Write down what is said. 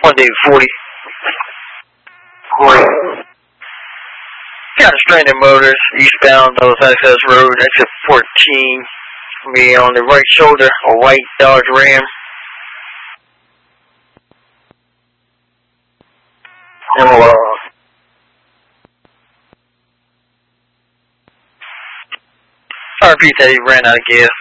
One day 40. Got stranded motors eastbound Los Access Road, exit 14. Me on the right shoulder, a white Dodge Ram. And I repeat that he ran out of gas.